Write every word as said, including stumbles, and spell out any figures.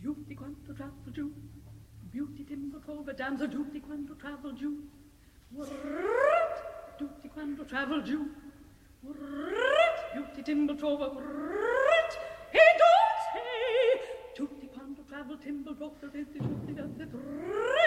Tutti quanto travel giù, beauty timber cove, damsel, tutti quanto travel giù. Tutti quanto travel giù, beauty timber cove, e don't say, tutti quanto travel timber cove, tutti quanto travel giù.